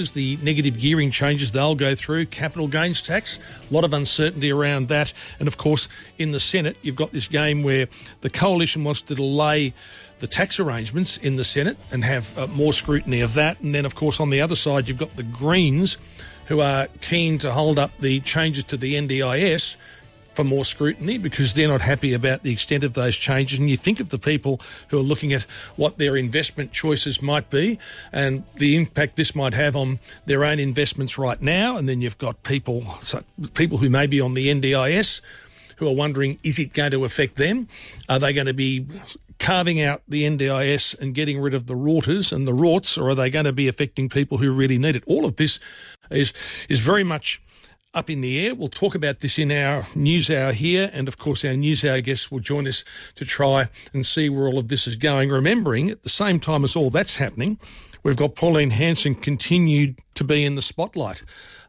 The negative gearing changes, they'll go through. Capital gains tax, a lot of uncertainty around that. And, of course, in the Senate, you've got this game where the coalition wants to delay the tax arrangements in the Senate and have more scrutiny of that. And then, of course, on the other side, you've got the Greens who are keen to hold up the changes to the NDIS for more scrutiny because they're not happy about the extent of those changes. And you think of the people who are looking at what their investment choices might be and the impact this might have on their own investments right now. And then you've got people who may be on the NDIS who are wondering, is it going to affect them? Are they going to be carving out the NDIS and getting rid of the rorters and the rorts, or are they going to be affecting people who really need it? All of this is very much up in the air. We'll talk about this in our news hour here, and of course our news hour guests will join us to try and see where all of this is going. Remembering, at the same time as all that's happening, we've got Pauline Hanson continued to be in the spotlight.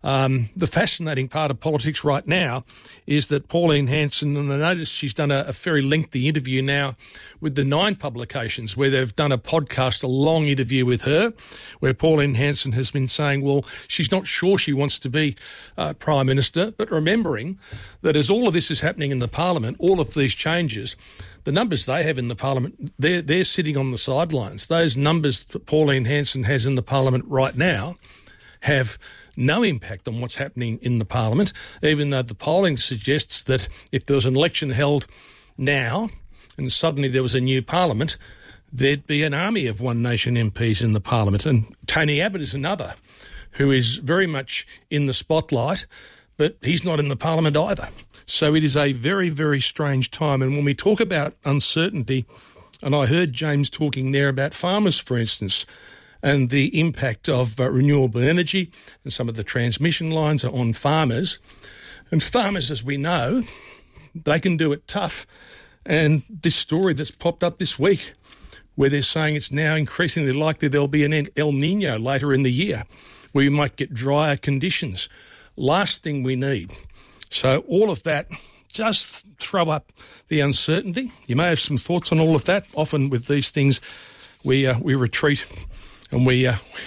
The fascinating part of politics right now is that Pauline Hanson, and I noticed she's done a very lengthy interview now with the Nine publications where they've done a podcast, a long interview with her, where Pauline Hanson has been saying, well, she's not sure she wants to be Prime Minister, but remembering that as all of this is happening in the Parliament, all of these changes, the numbers they have in the Parliament, they're sitting on the sidelines. Those numbers that Pauline Hanson has in the Parliament right now have no impact on what's happening in the Parliament, even though the polling suggests that if there was an election held now and suddenly there was a new Parliament, there'd be an army of One Nation MPs in the Parliament. And Tony Abbott is another who is very much in the spotlight, but he's not in the Parliament either. So it is a very, very strange time. And when we talk about uncertainty, and I heard James talking there about farmers, for instance, and the impact of renewable energy and some of the transmission lines are on farmers. And farmers, as we know, they can do it tough. And this story that's popped up this week, where they're saying it's now increasingly likely there'll be an El Nino later in the year, where you might get drier conditions. Last thing we need. So all of that, just throw up the uncertainty. You may have some thoughts on all of that. Often with these things, we retreat and we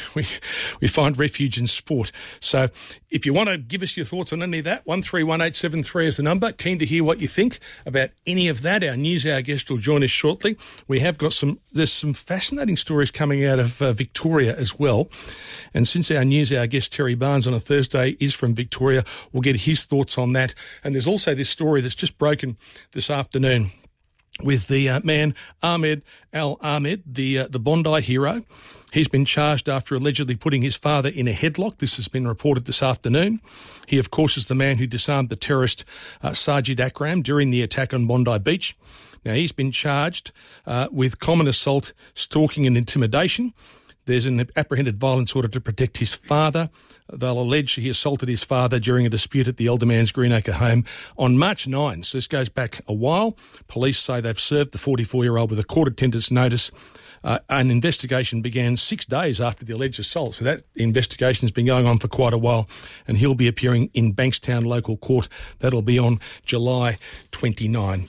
find refuge in sport. So if you want to give us your thoughts on any of that, 131873 is the number. Keen to hear what you think about any of that. Our news hour guest will join us shortly. We have got there's some fascinating stories coming out of Victoria as well. And since our news hour guest, Terry Barnes, on a Thursday is from Victoria, we'll get his thoughts on that. And there's also this story that's just broken this afternoon with the man Ahmed Al-Ahmed, the Bondi hero. He's been charged after allegedly putting his father in a headlock. This has been reported this afternoon. He, of course, is the man who disarmed the terrorist Sajid Akram during the attack on Bondi Beach. Now, he's been charged with common assault, stalking and intimidation. There's an apprehended violence order to protect his father. They'll allege he assaulted his father during a dispute at the Elderman's Greenacre home on March 9. So this goes back a while. Police say they've served the 44-year-old with a court attendance notice. An investigation began 6 days after the alleged assault. So that investigation has been going on for quite a while, and he'll be appearing in Bankstown local court. That'll be on July 29.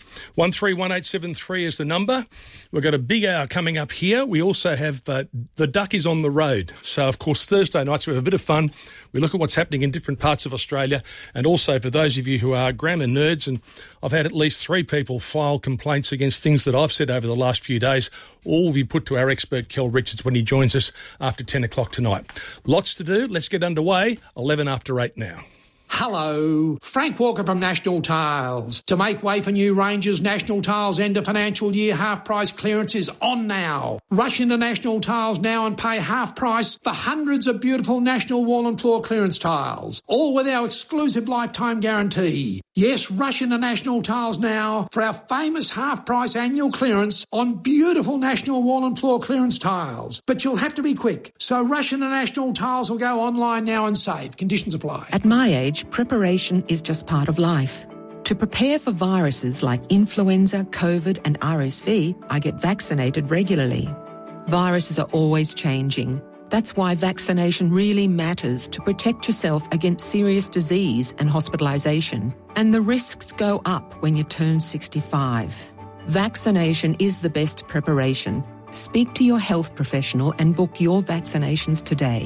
131873 is the number. We've got a big hour coming up here. We also have the Duck is on the road. So, of course, Thursday nights we have a bit of fun. We look at what's happening in different parts of Australia, and also for those of you who are grammar nerds, and I've had at least 3 people file complaints against things that I've said over the last few days, all will be put to our expert Kel Richards when he joins us after 10 o'clock tonight. Lots to do. Let's get underway. 11 after 8 now. Hello, Frank Walker from National Tiles. To make way for new ranges, National Tiles end of financial year half-price clearance is on now. Rush into National Tiles now and pay half price for hundreds of beautiful National wall and floor clearance tiles, all with our exclusive lifetime guarantee. Yes, rush into National Tiles now for our famous half-price annual clearance on beautiful National wall and floor clearance tiles. But you'll have to be quick, so rush into National Tiles or go online now and save. Conditions apply. At my age, preparation is just part of life. To prepare for viruses like influenza, COVID and RSV, I get vaccinated regularly. Viruses are always changing. That's why vaccination really matters to protect yourself against serious disease and hospitalisation. And the risks go up when you turn 65. Vaccination is the best preparation. Speak to your health professional and book your vaccinations today.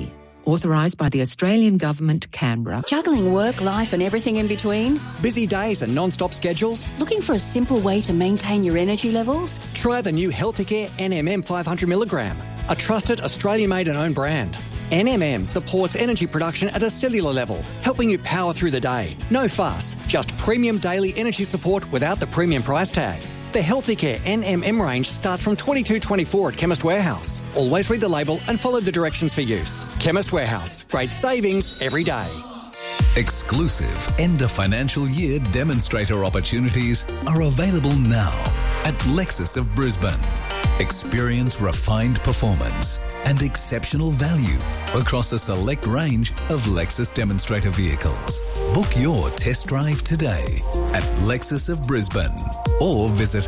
Authorised by the Australian Government, Canberra. Juggling work, life and everything in between? Busy days and non-stop schedules? Looking for a simple way to maintain your energy levels? Try the new Healthicare NMM 500mg, a trusted Australian-made and owned brand. NMM supports energy production at a cellular level, helping you power through the day. No fuss, just premium daily energy support without the premium price tag. The Healthicare NMM range starts from $22.24 at Chemist Warehouse. Always read the label and follow the directions for use. Chemist Warehouse, great savings every day. Exclusive end of financial year demonstrator opportunities are available now at Lexus of Brisbane. Experience refined performance and exceptional value across a select range of Lexus demonstrator vehicles. Book your test drive today at Lexus of Brisbane or visit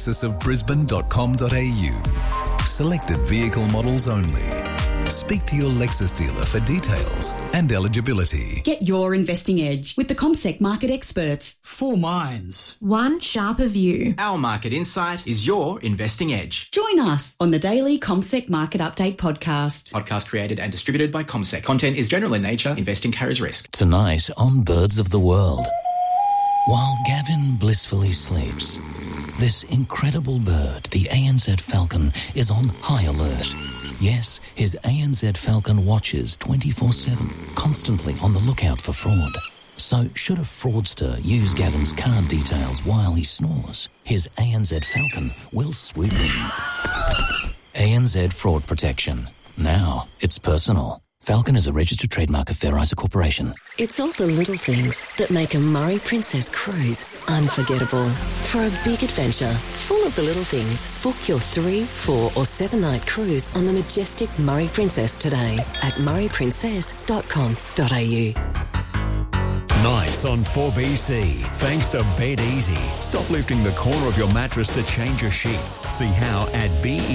lexusofbrisbane.com.au. Selected vehicle models only. Speak to your Lexus dealer for details and eligibility. Get your investing edge with the CommSec market experts. 4 minds. One sharper view. Our market insight is your investing edge. Join us on the daily CommSec Market Update podcast. Podcast created and distributed by CommSec. Content is general in nature. Investing carries risk. Tonight on Birds of the World. While Gavin blissfully sleeps, this incredible bird, the ANZ falcon, is on high alert. Yes, his ANZ falcon watches 24/7, constantly on the lookout for fraud. So should a fraudster use Gavin's card details while he snores, his ANZ falcon will swoop in. ANZ Fraud Protection. Now it's personal. Falcon is a registered trademark of Fair Isa Corporation. It's all the little things that make a Murray Princess cruise unforgettable. For a big adventure full of the little things, book your 3, 4 or 7 night cruise on the majestic Murray Princess today at murrayprincess.com.au. Nights on 4BC, thanks to Bed Easy. Stop lifting the corner of your mattress to change your sheets. See how at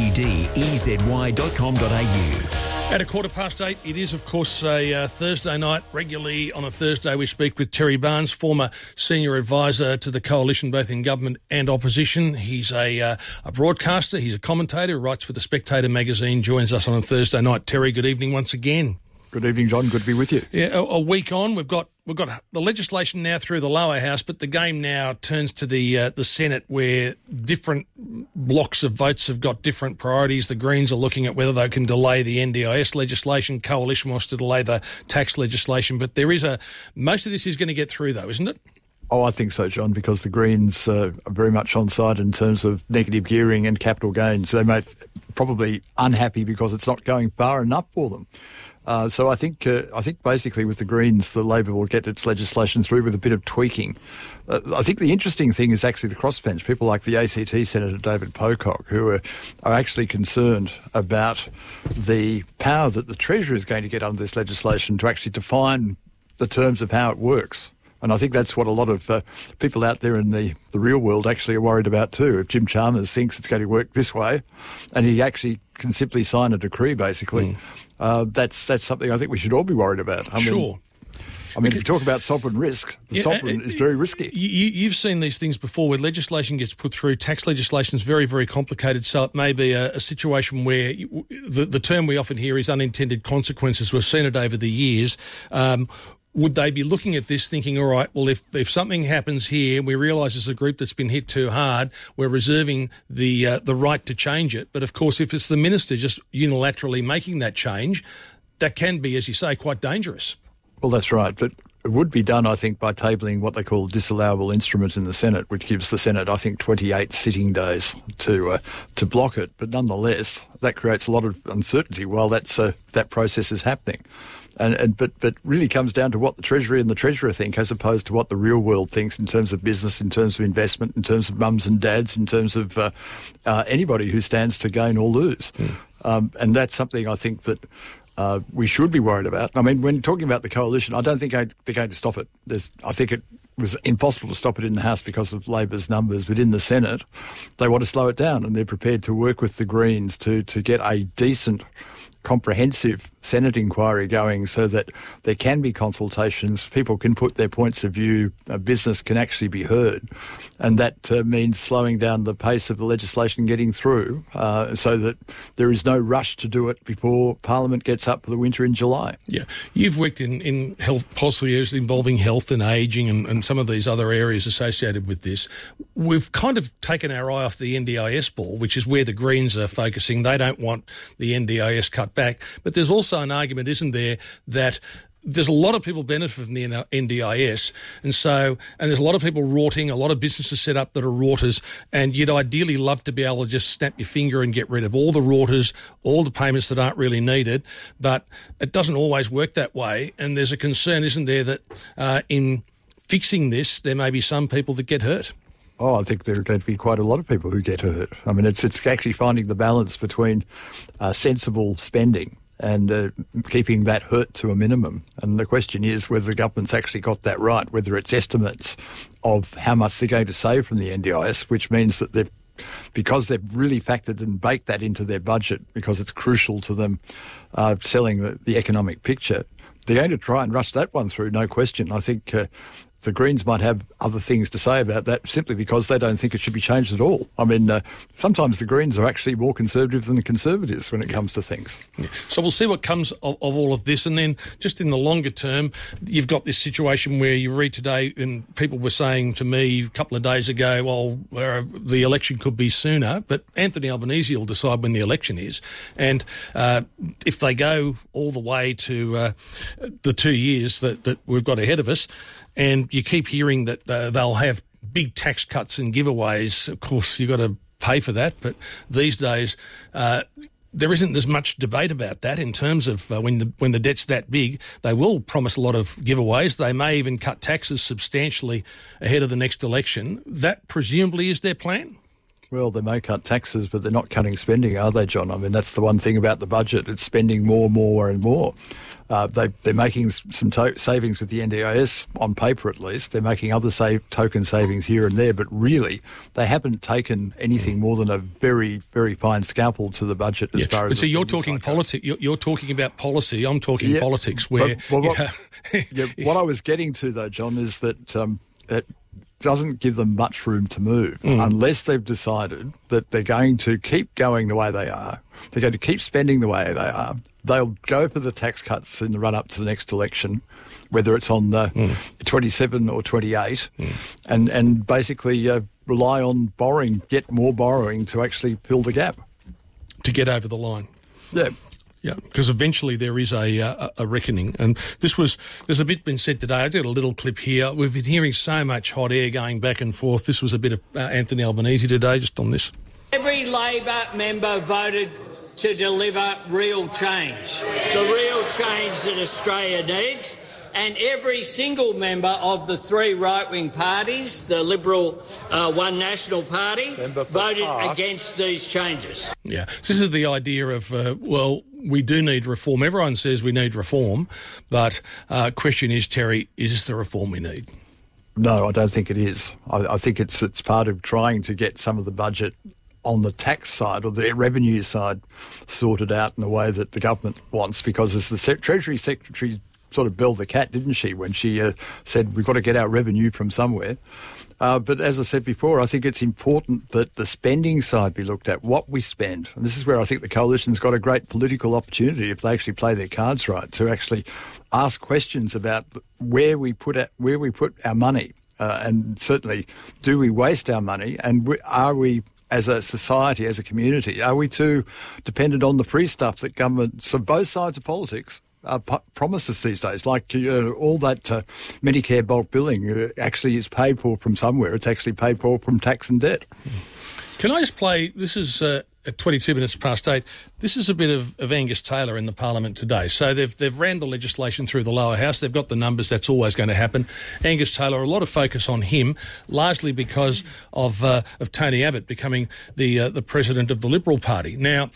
bedezy.com.au. At 8:15, it is, of course, a Thursday night. Regularly on a Thursday, we speak with Terry Barnes, former senior advisor to the Coalition, both in government and opposition. He's a broadcaster. He's a commentator who writes for The Spectator magazine, joins us on a Thursday night. Terry, good evening once again. Good evening, John. Good to be with you. Yeah, a week on, we've got the legislation now through the lower house, but the game now turns to the Senate, where different blocks of votes have got different priorities. The Greens are looking at whether they can delay the NDIS legislation. Coalition wants to delay the tax legislation, but most of this is going to get through, though, isn't it? Oh, I think so, John, because the Greens are very much on side in terms of negative gearing and capital gains. They may probably unhappy because it's not going far enough for them. So I think basically with the Greens, the Labor will get its legislation through with a bit of tweaking. I think the interesting thing is actually the crossbench. People like the ACT Senator David Pocock, who are actually concerned about the power that the Treasurer is going to get under this legislation to actually define the terms of how it works. And I think that's what a lot of people out there in the real world actually are worried about too. If Jim Chalmers thinks it's going to work this way and he actually can simply sign a decree, basically, that's something I think we should all be worried about. Sure. If you talk about sovereign risk, the sovereign is very risky. You've seen these things before where legislation gets put through. Tax legislation is very, very complicated, so it may be a situation where the term we often hear is unintended consequences. We've seen it over the years. Would they be looking at this thinking, all right, well, if something happens here, we realise it's a group that's been hit too hard, we're reserving the right to change it. But, of course, if it's the minister just unilaterally making that change, that can be, as you say, quite dangerous. Well, that's right. But it would be done, I think, by tabling what they call disallowable instrument in the Senate, which gives the Senate, I think, 28 sitting days to block it. But nonetheless, that creates a lot of uncertainty while that process is happening. But really comes down to what the Treasury and the Treasurer think, as opposed to what the real world thinks in terms of business, in terms of investment, in terms of mums and dads, in terms of anybody who stands to gain or lose. And that's something I think that we should be worried about. I mean, when talking about the Coalition, I don't think they're going to stop it. I think it was impossible to stop it in the House because of Labor's numbers, but in the Senate, they want to slow it down, and they're prepared to work with the Greens to get a decent comprehensive Senate inquiry going so that there can be consultations, people can put their points of view, business can actually be heard. And that means slowing down the pace of the legislation getting through so that there is no rush to do it before Parliament gets up for the winter in July. Yeah. You've worked in health policy areas involving health and ageing and some of these other areas associated with this. We've kind of taken our eye off the NDIS ball, which is where the Greens are focusing. They don't want the NDIS cut back. But there's also an argument, isn't there, that there's a lot of people benefit from the NDIS, and there's a lot of people rorting, a lot of businesses set up that are rorters, and you'd ideally love to be able to just snap your finger and get rid of all the rorters, all the payments that aren't really needed, but it doesn't always work that way, and there's a concern, isn't there, that in fixing this, there may be some people that get hurt. Oh, I think there are going to be quite a lot of people who get hurt. I mean, it's actually finding the balance between sensible spending and keeping that hurt to a minimum. And the question is whether the government's actually got that right, whether it's estimates of how much they're going to save from the NDIS, which means that because they've really factored and baked that into their budget, because it's crucial to them selling the economic picture, they're going to try and rush that one through, no question. I think the Greens might have other things to say about that simply because they don't think it should be changed at all. I mean, sometimes the Greens are actually more conservative than the Conservatives when it comes to things. Yeah. So we'll see what comes of all of this. And then just in the longer term, you've got this situation where you read today, and people were saying to me a couple of days ago, well, the election could be sooner, but Anthony Albanese will decide when the election is. And if they go all the way to the 2 years that we've got ahead of us, and you keep hearing that they'll have big tax cuts and giveaways. Of course, you've got to pay for that. But these days, there isn't as much debate about that in terms of when the debt's that big. They will promise a lot of giveaways. They may even cut taxes substantially ahead of the next election. That presumably is their plan? Well, they may cut taxes, but they're not cutting spending, are they, John? I mean, that's the one thing about the budget. It's spending more and more. They're making some savings with the NDIS, on paper at least. They're making other token savings here and there, but really they haven't taken anything more than a very, very fine scalpel to the budget as far as... So you're talking politics. You're talking about policy. I'm talking politics. Where what I was getting to, though, John, is that it doesn't give them much room to move unless they've decided that they're going to keep going the way they are. They're going to keep spending the way they are. They'll go for the tax cuts in the run-up to the next election, whether it's on 27 or 28, and basically rely on borrowing, get more borrowing to actually fill the gap. To get over the line. Yeah. Yeah, because eventually there is a reckoning. And there's a bit been said today. I did a little clip here. We've been hearing so much hot air going back and forth. This was a bit of Anthony Albanese today, just on this. Every Labor member voted to deliver real change, the real change that Australia needs. And every single member of the three right-wing parties, the Liberal One National Party, voted against these changes. Yeah, so this is the idea of, we do need reform. Everyone says we need reform, but question is, Terry, is this the reform we need? No, I don't think it is. I think it's part of trying to get some of the budget on the tax side or the revenue side sorted out in a way that the government wants, because as the Treasury Secretary sort of belled the cat, didn't she, when she said we've got to get our revenue from somewhere. But as I said before, I think it's important that the spending side be looked at, what we spend. And this is where I think the Coalition's got a great political opportunity, if they actually play their cards right, to actually ask questions about where we put our money. And certainly, do we waste our money? And are we, as a society, as a community, are we too dependent on the free stuff that government, so both sides of politics, promises these days, like all that Medicare bulk billing actually is paid for from somewhere. It's actually paid for from tax and debt. Can I just play, this is at 22 minutes past 8, this is a bit of Angus Taylor in the Parliament today. So they've ran the legislation through the lower house. They've got the numbers. That's always going to happen. Angus Taylor, a lot of focus on him, largely because of Tony Abbott becoming the president of the Liberal Party. Now,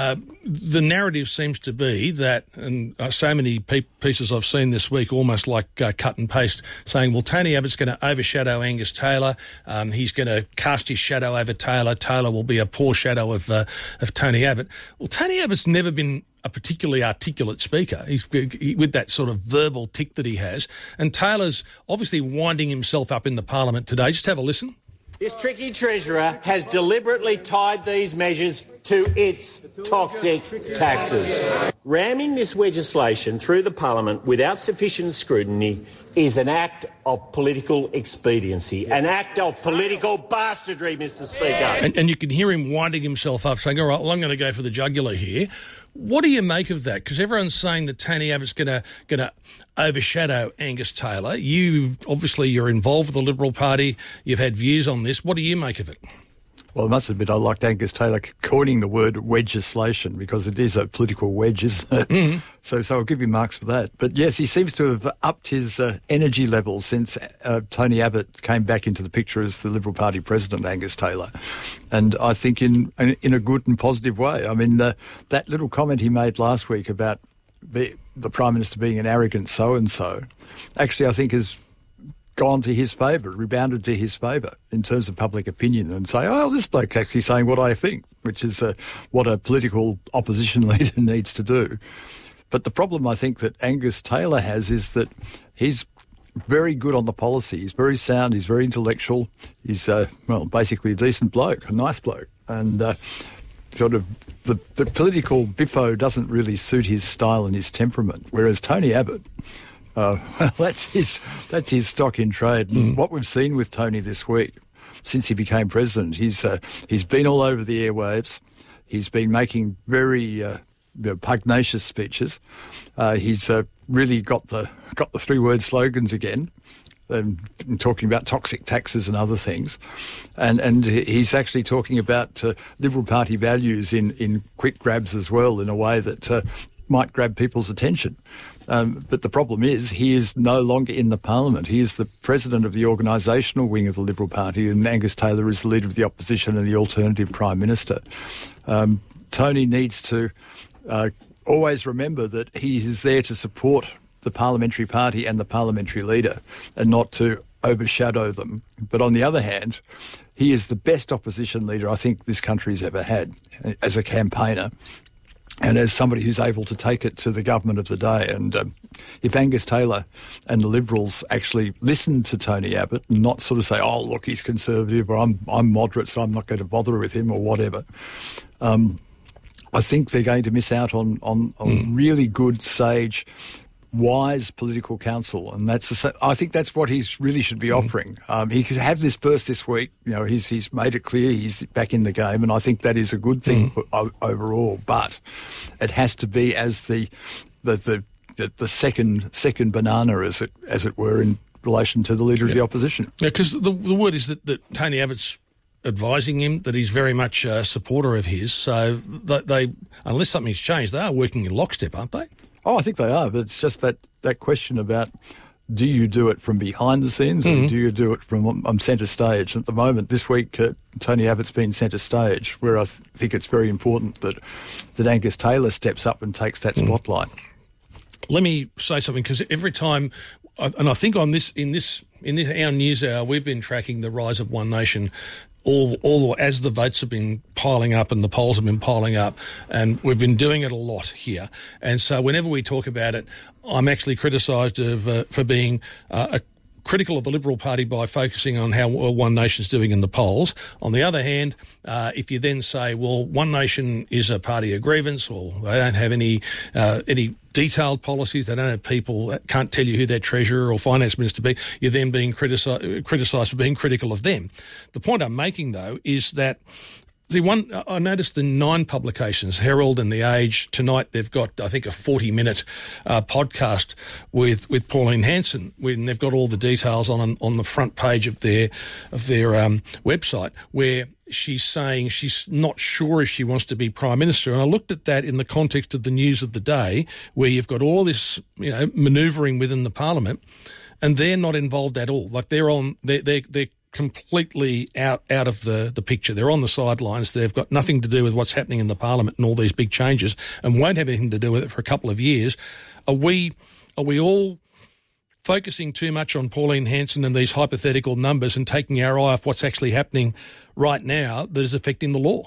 the narrative seems to be that, and so many pieces I've seen this week, almost like cut and paste, saying, well, Tony Abbott's going to overshadow Angus Taylor. He's going to cast his shadow over Taylor. Taylor will be a poor shadow of Tony Abbott. Well, Tony Abbott's never been a particularly articulate speaker. He's with that sort of verbal tick that he has. And Taylor's obviously winding himself up in the Parliament today. Just have a listen. This tricky Treasurer has deliberately tied these measures to its toxic taxes. Ramming this legislation through the Parliament without sufficient scrutiny is an act of political expediency, an act of political bastardry, Mr Speaker. And you can hear him winding himself up, saying, all right, well, I'm going to go for the jugular here. What do you make of that? Because everyone's saying that Tony Abbott's going to overshadow Angus Taylor. You're involved with the Liberal Party. You've had views on this. What do you make of it? Well, I must admit I liked Angus Taylor coining the word wedgeslation because it is a political wedge, isn't it? Mm-hmm. So I'll give you marks for that. But yes, he seems to have upped his energy levels since Tony Abbott came back into the picture as the Liberal Party president, Angus Taylor. And I think in a good and positive way. I mean, that little comment he made last week about the Prime Minister being an arrogant so-and-so, actually I think has gone to his favour, rebounded to his favour in terms of public opinion, and say, oh, this bloke's actually saying what I think, which is what a political opposition leader needs to do. But the problem I think that Angus Taylor has is that he's very good on the policy. He's very sound. He's very intellectual. He's, basically a decent bloke, a nice bloke. And sort of the political biffo doesn't really suit his style and his temperament, whereas Tony Abbott, that's his stock in trade. And what we've seen with Tony this week, since he became president, he's been all over the airwaves. He's been making very pugnacious speeches. He's really got the 3-word slogans again, and talking about toxic taxes and other things, and he's actually talking about Liberal Party values in quick grabs as well, in a way that might grab people's attention. But the problem is he is no longer in the Parliament. He is the president of the organisational wing of the Liberal Party, and Angus Taylor is the leader of the opposition and the alternative Prime Minister. Tony needs to always remember that he is there to support the parliamentary party and the parliamentary leader and not to overshadow them. But on the other hand, he is the best opposition leader I think this country's ever had as a campaigner, and as somebody who's able to take it to the government of the day. And if Angus Taylor and the Liberals actually listen to Tony Abbott and not sort of say, oh, look, he's conservative, or I'm moderate, so I'm not going to bother with him, or whatever, I think they're going to miss out on really good, sage, wise political counsel, and I think that's what he really should be offering. He could have this burst this week. You know, he's made it clear he's back in the game, and I think that is a good thing overall. But it has to be as the second banana, as it were, in relation to the leader of the opposition. Yeah, because the word is that Tony Abbott's advising him, that he's very much a supporter of his. So they, unless something's changed, they are working in lockstep, aren't they? Oh, I think they are, but it's just that question about, do you do it from behind the scenes or do you do it from centre stage? At the moment, this week, Tony Abbott's been centre stage, where I think it's very important that Angus Taylor steps up and takes that spotlight. Let me say something, because every time, and I think on in our news hour, we've been tracking the rise of One Nation all as the votes have been piling up and the polls have been piling up, and we've been doing it a lot here. And so whenever we talk about it, I'm actually criticised for being critical of the Liberal Party by focusing on how One Nation's doing in the polls. On the other hand, if you then say, well, One Nation is a party of grievance, or they don't have any detailed policies, they don't have people that can't tell you who their treasurer or finance minister be, you're then being criticised for being critical of them. The point I'm making, though, is that I noticed the 9 publications, Herald and The Age, tonight they've got, I think, a 40-minute podcast with Pauline Hanson, when they've got all the details on the front page of their website, where she's saying she's not sure if she wants to be Prime Minister. And I looked at that in the context of the news of the day, where you've got all this, manoeuvring within the Parliament, and they're not involved at all. Like they're completely out of the picture. They're on the sidelines. They've got nothing to do with what's happening in the Parliament and all these big changes, and won't have anything to do with it for a couple of years. Are we all focusing too much on Pauline Hanson and these hypothetical numbers and taking our eye off what's actually happening right now that is affecting the law?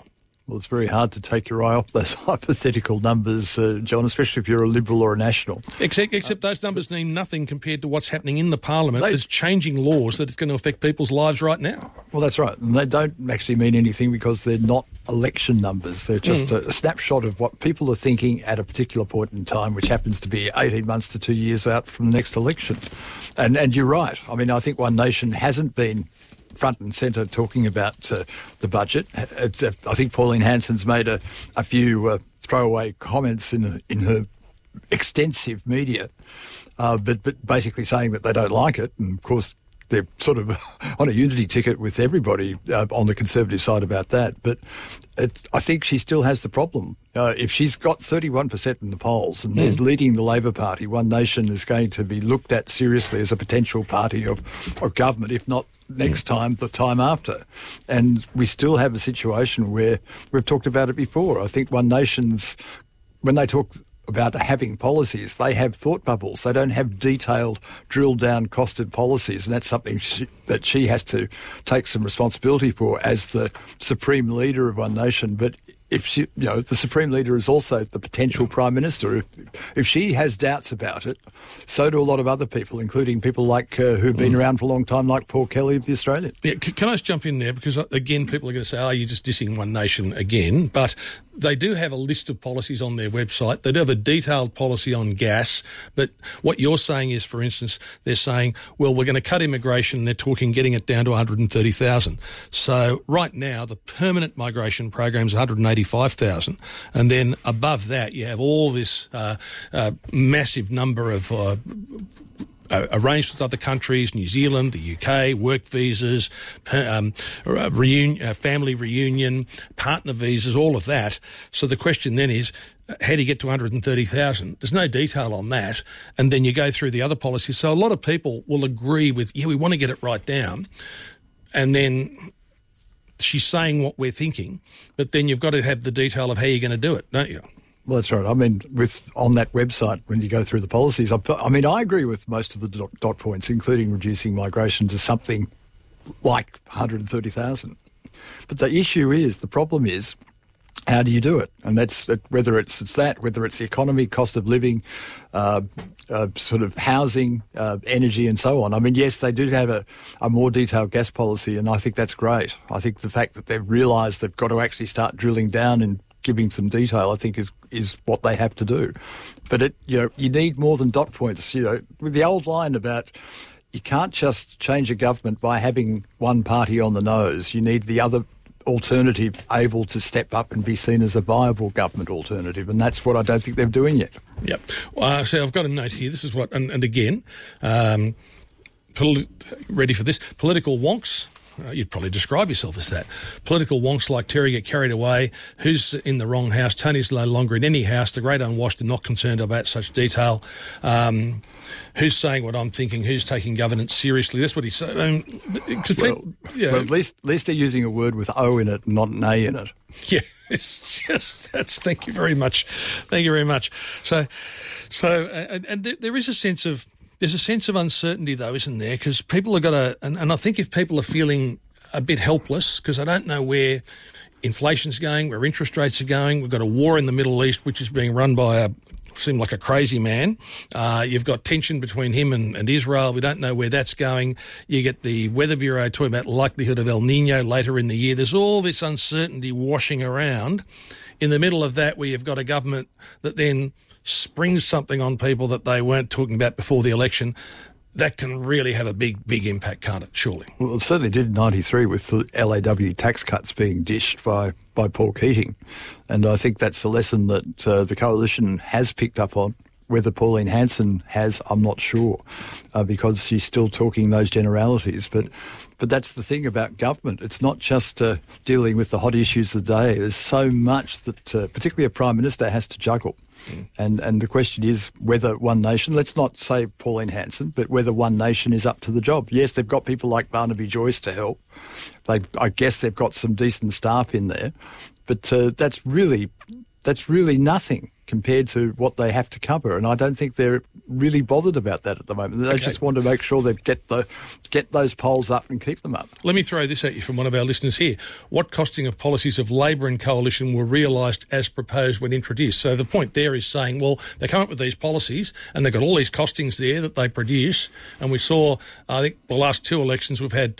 Well, it's very hard to take your eye off those hypothetical numbers, John, especially if you're a Liberal or a National. Except those numbers mean nothing compared to what's happening in the Parliament that's changing laws that it's going to affect people's lives right now. Well, that's right. And they don't actually mean anything because they're not election numbers. They're just a snapshot of what people are thinking at a particular point in time, which happens to be 18 months to 2 years out from the next election. And you're right. I mean, I think One Nation hasn't been front and centre talking about the budget. I think Pauline Hanson's made a few throwaway comments in her extensive media, but basically saying that they don't like it. And, of course, they're sort of on a unity ticket with everybody on the Conservative side about that. But I think she still has the problem. If she's got 31% in the polls and they're leading the Labor Party, One Nation is going to be looked at seriously as a potential party of government, if not next time, the time after. And we still have a situation where we've talked about it before. I think One Nation's, when they talk about having policies, they have thought bubbles. They don't have detailed, drilled down, costed policies, and that's something that she has to take some responsibility for as the supreme leader of One Nation. But if she, the Supreme Leader is also the potential Prime Minister. If she has doubts about it, so do a lot of other people, including people like who've been around for a long time, like Paul Kelly of The Australian. Yeah, can I just jump in there? Because, again, people are going to say, you're just dissing One Nation again. But they do have a list of policies on their website. They do have a detailed policy on gas. But what you're saying is, for instance, they're saying, well, we're going to cut immigration. They're talking getting it down to 130,000. So right now, the permanent migration program is 185,000. And then above that, you have all this massive number of arranged with other countries, New Zealand, the UK, work visas, family reunion, partner visas, all of that. So the question then is, how do you get to 130,000? There's no detail on that. And then you go through the other policies. So a lot of people will agree with, we want to get it right down. And then she's saying what we're thinking, but then you've got to have the detail of how you're going to do it, don't you? Well, that's right. I mean, on that website, when you go through the policies, I agree with most of the dot points, including reducing migration to something like 130,000. But the problem is, how do you do it? And that's whether it's the economy, cost of living, sort of housing, energy and so on. I mean, yes, they do have a more detailed gas policy, and I think that's great. I think the fact that they've realised they've got to actually start drilling down and giving some detail, I think, is what they have to do. But you need more than dot points. With the old line about you can't just change a government by having one party on the nose. You need the other alternative able to step up and be seen as a viable government alternative, and that's what I don't think they're doing yet. Yep. So I've got a note here. This is what, and again, ready for this, political wonks. You'd probably describe yourself as that. Political wonks like Terry get carried away. Who's in the wrong house? Tony's no longer in any house. The great unwashed are not concerned about such detail. Who's saying what I'm thinking? Who's taking governance seriously? That's what he's saying. Well, at least they're using a word with O in it, not an A in it. Yeah, it's just thank you very much. Thank you very much. So, there is a sense of. There's a sense of uncertainty, though, isn't there? Because people have got and I think if people are feeling a bit helpless because they don't know where inflation's going, where interest rates are going, we've got a war in the Middle East which is being run by seem like a crazy man. You've got tension between him and Israel. We don't know where that's going. You get the Weather Bureau talking about likelihood of El Nino later in the year. There's all this uncertainty washing around. In the middle of that, where you've got a government that then springs something on people that they weren't talking about before the election, that can really have a big impact, can't it, surely? Well, it certainly did in 93 with the LAW tax cuts being dished by Paul Keating. And I think that's a lesson that the Coalition has picked up on. Whether Pauline Hanson has, I'm not sure, because she's still talking those generalities. But that's the thing about government. It's not just dealing with the hot issues of the day. There's so much that particularly a Prime Minister has to juggle. And the question is whether One Nation, let's not say Pauline Hanson, but whether One Nation is up to the job. Yes, they've got people like Barnaby Joyce to help. I guess they've got some decent staff in there. But that's really nothing compared to what they have to cover. And I don't think they're really bothered about that at the moment. They just want to make sure they get those polls up and keep them up. Let me throw this at you from one of our listeners here. What costing of policies of Labor and Coalition were realised as proposed when introduced? So the point there is saying, well, they come up with these policies and they've got all these costings there that they produce. And we saw, I think, the last two elections we've had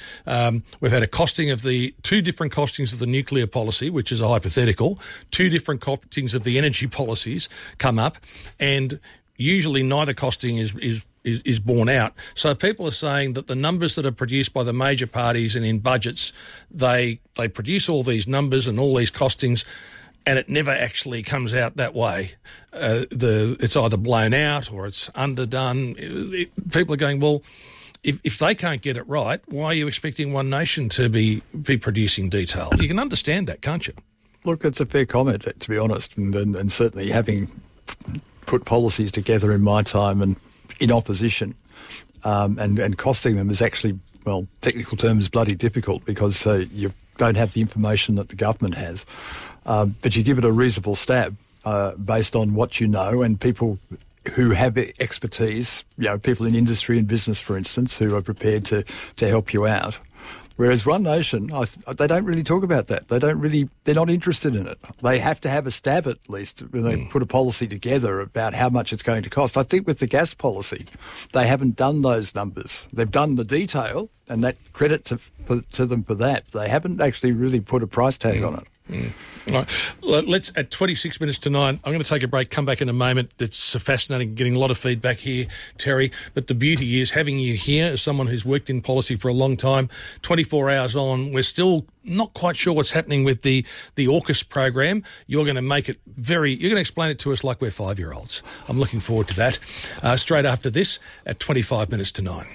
a costing of the two different costings of the nuclear policy, which is a hypothetical, two different costings of the energy policies come up, and usually neither costing is borne out. So people are saying that the numbers that are produced by the major parties and in budgets, they produce all these numbers and all these costings, and it never actually comes out that way. It's either blown out or it's underdone. People are going, well, if they can't get it right, why are you expecting One Nation to be producing detail? You can understand that, can't you? Look, it's a fair comment, to be honest, and certainly having put policies together in my time and in opposition, and costing them is actually, well, technical terms, bloody difficult because you don't have the information that the government has. But you give it a reasonable stab based on what you know, and people who have expertise, people in industry and business, for instance, who are prepared to help you out. Whereas One Nation, they don't really talk about that. They're not interested in it. They have to have a stab at least when they put a policy together about how much it's going to cost. I think with the gas policy, they haven't done those numbers. They've done the detail, and that credit to them for that. They haven't actually really put a price tag on it. Right. Let's, at 26 minutes to 9, I'm going to take a break, come back in a moment. It's fascinating, getting a lot of feedback here, Terry. But the beauty is having you here as someone who's worked in policy for a long time, 24 hours on, we're still not quite sure what's happening with the AUKUS program. You're going to make it you're going to explain it to us like we're 5-year-olds. I'm looking forward to that. Straight after this, at 25 minutes to 9.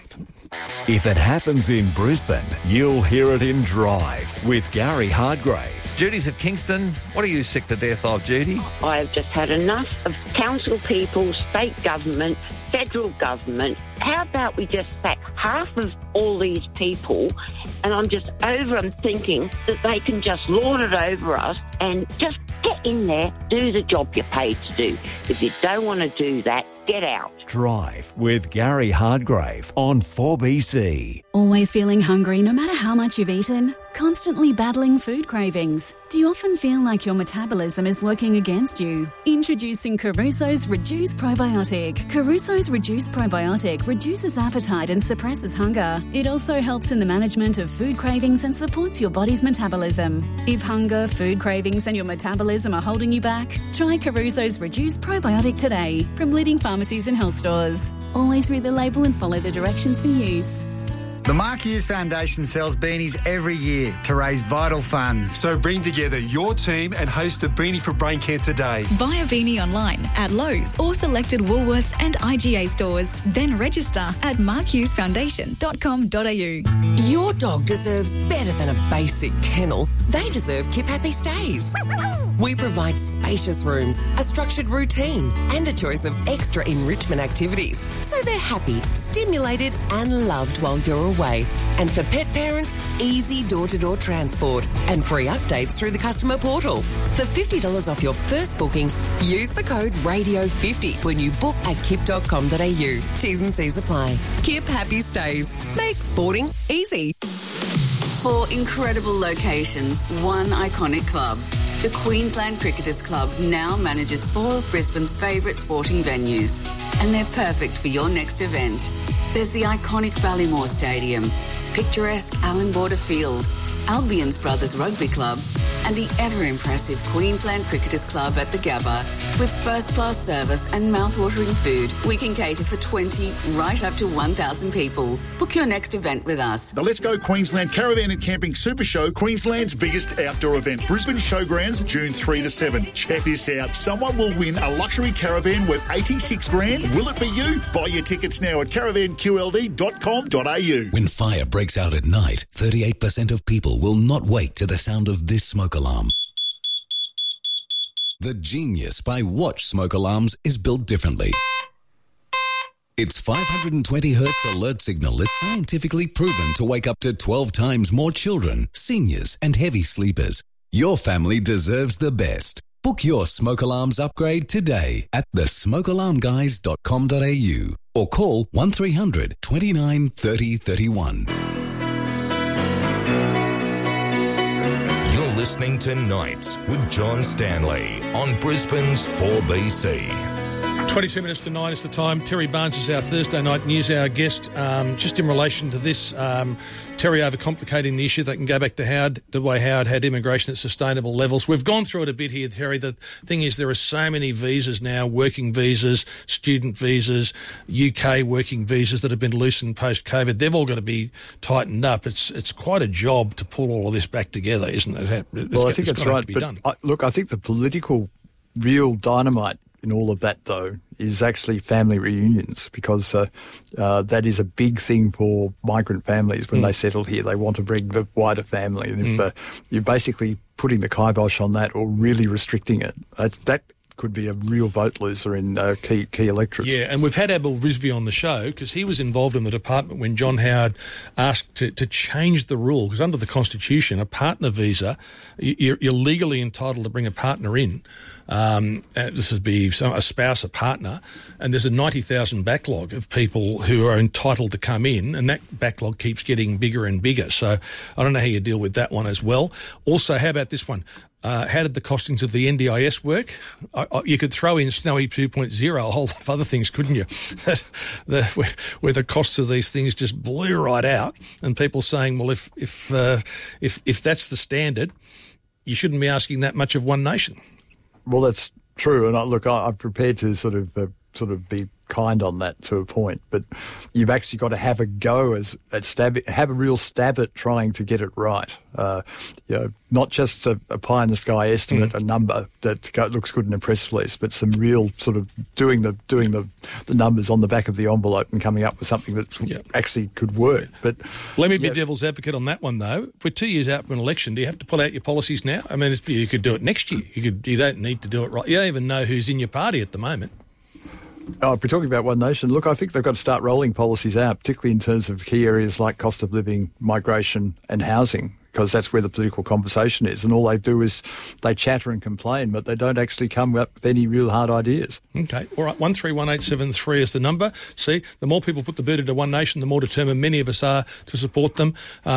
If it happens in Brisbane, you'll hear it in Drive with Gary Hardgrave. Judy's at Kingston. What are you sick to death of, Judy? I've just had enough of council people, state government, federal government. How about we just sack half of all these people? And I'm thinking that they can just lord it over us and just get in there, do the job you're paid to do. If you don't want to do that, get out. Drive with Gary Hardgrave on 4BC. Always feeling hungry no matter how much you've eaten? Constantly battling food cravings? Do you often feel like your metabolism is working against you? Introducing Caruso's Reduce Probiotic. Caruso's Reduce Probiotic reduces appetite and suppresses hunger. It also helps in the management of food cravings and supports your body's metabolism. If hunger, food cravings and your metabolism are holding you back, try Caruso's Reduce Probiotic today from leading pharmacies and health stores. Always read the label and follow the directions for use. The Mark Hughes Foundation sells beanies every year to raise vital funds. So bring together your team and host the Beanie for Brain Cancer Day. Buy a beanie online at Lowe's or selected Woolworths and IGA stores. Then register at markhughes.com.au. Your dog deserves better than a basic kennel. They deserve Keep Happy Stays. We provide spacious rooms, a structured routine, and a choice of extra enrichment activities, so they're happy, stimulated, and loved while you're away. And for pet parents, easy door-to-door transport and free updates through the customer portal. For $50 off your first booking, use the code RADIO50 when you book at kip.com.au. T's and C's apply. Kip Happy Stays. Make sporting easy. 4 incredible locations, 1 iconic club. The Queensland Cricketers Club now manages 4 of Brisbane's favourite sporting venues, and they're perfect for your next event. There's the iconic Ballymore Stadium, picturesque Allan Border Field, Albion's Brothers Rugby Club, and the ever-impressive Queensland Cricketers Club at the Gabba. With first-class service and mouth-watering food, we can cater for 20 right up to 1,000 people. Book your next event with us. The Let's Go Queensland Caravan and Camping Super Show, Queensland's biggest outdoor event. Brisbane Showgrounds, June 3 to 7. Check this out. Someone will win a luxury caravan worth $86,000. Will it be you? Buy your tickets now at caravanqld.com.au. When fire breaks out at night, 38% of people will not wake to the sound of this smoke alarm. The genius by Watch smoke alarms is built differently. Its 520 Hz alert signal is scientifically proven to wake up to 12 times more children, seniors, and heavy sleepers. Your family deserves the best. Book your smoke alarms upgrade today at thesmokealarmguys.com.au or call 1300 29 30 31. You're listening to Nights with John Stanley on Brisbane's 4BC. 22 minutes to 9 is the time. Terry Barnes is our Thursday night news hour guest. Just in relation to this, Terry overcomplicating the issue. They can go back to Howard, the way Howard had immigration at sustainable levels. We've gone through it a bit here, Terry. The thing is, there are so many visas now, working visas, student visas, UK working visas that have been loosened post-COVID. They've all got to be tightened up. It's quite a job to pull all of this back together, isn't it? Well, I think that's right. But I think the political real dynamite in all of that, though, is actually family reunions, because that is a big thing for migrant families when they settle here. They want to bring the wider family. And if you're basically putting the kibosh on that or really restricting it, that could be a real vote loser in key electorates. Yeah, and we've had Abel Rizvi on the show because he was involved in the department when John Howard asked to change the rule, because under the Constitution, a partner visa, you're legally entitled to bring a partner in. This would be a spouse, a partner, and there's a 90,000 backlog of people who are entitled to come in, and that backlog keeps getting bigger and bigger. So I don't know how you deal with that one as well. Also, how about this one? How did the costings of the NDIS work? You could throw in Snowy 2.0, a whole lot of other things, couldn't you? Where the costs of these things just blew right out, and people saying, well, if that's the standard, you shouldn't be asking that much of One Nation. Well, that's true, and I'm prepared to sort of be kind on that to a point, but you've actually got to have a go have a real stab at trying to get it right. Not just a pie in the sky estimate, a number that looks good in a press release, but some real sort of doing the numbers on the back of the envelope and coming up with something that actually could work. But let me be devil's advocate on that one, though. We're 2 years out from an election. Do you have to pull out your policies now? I mean, you could do it next year. You don't need to do it right. You don't even know who's in your party at the moment. If we're talking about One Nation, look, I think they've got to start rolling policies out, particularly in terms of key areas like cost of living, migration and housing, because that's where the political conversation is. And all they do is they chatter and complain, but they don't actually come up with any real hard ideas. Okay. All right. 131873 is the number. See, the more people put the boot into One Nation, the more determined many of us are to support them.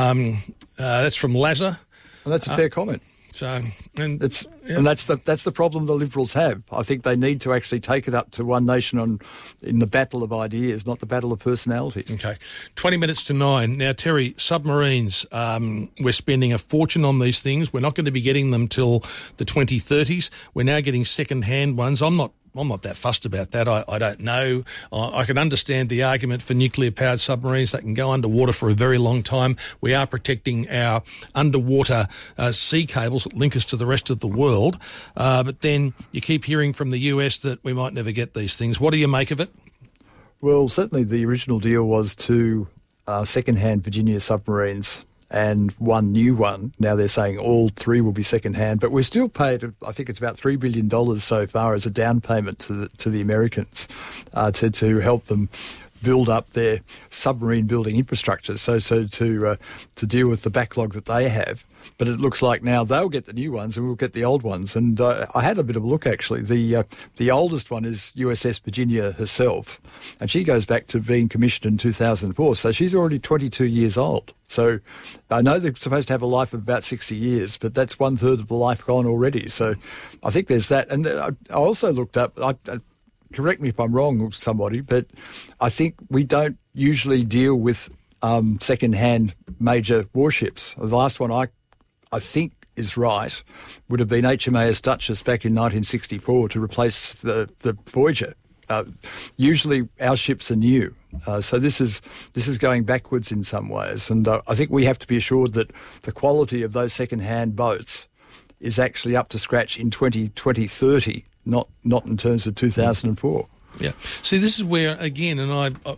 That's from Lazar. Well, that's a fair comment. And that's the problem the Liberals have. I think they need to actually take it up to One Nation in the battle of ideas, not the battle of personalities. Okay. 20 minutes to 9. Now, Terry, submarines, we're spending a fortune on these things. We're not going to be getting them till the 2030s. We're now getting second-hand ones. I'm not that fussed about that. I don't know. I can understand the argument for nuclear-powered submarines. They can go underwater for a very long time. We are protecting our underwater sea cables that link us to the rest of the world. But then you keep hearing from the US that we might never get these things. What do you make of it? Well, certainly the original deal was two second-hand Virginia submarines and one new one. Now they're saying all three will be second-hand, but we're still paid, I think it's about $3 billion so far as a down payment to the Americans to help them build up their submarine building infrastructure, so to deal with the backlog that they have. But it looks like now they'll get the new ones and we'll get the old ones. And I had a bit of a look, actually. The oldest one is USS Virginia herself, and she goes back to being commissioned in 2004. So she's already 22 years old. So I know they're supposed to have a life of about 60 years, but that's 1/3 of the life gone already. So I think there's that. And I also looked up, correct me if I'm wrong, somebody, but I think we don't usually deal with second-hand major warships. The last one I think is right would have been HMAS Duchess back in 1964 to replace the Voyager. Usually our ships are new. So this is going backwards in some ways. And I think we have to be assured that the quality of those second-hand boats is actually up to scratch in 2030, not in terms of 2004. Yeah. See, this is where again, and